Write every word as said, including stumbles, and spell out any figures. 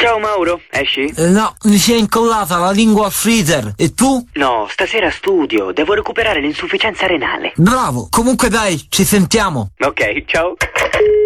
Ciao Mauro, esci? Eh, no, mi si è incollata la lingua al freezer. E tu? No, stasera studio, devo recuperare l'insufficienza renale. Bravo, comunque dai, ci sentiamo. Ok, ciao.